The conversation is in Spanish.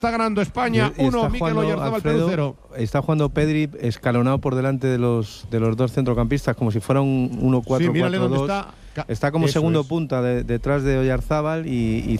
Está ganando España 1, Mikel Oyarzabal, Perú 0. Está jugando Pedri escalonado por delante de los dos centrocampistas, como si fuera un 1-4-4-2. Sí, mírale dónde está. Está como segundo punta detrás de Oyarzabal y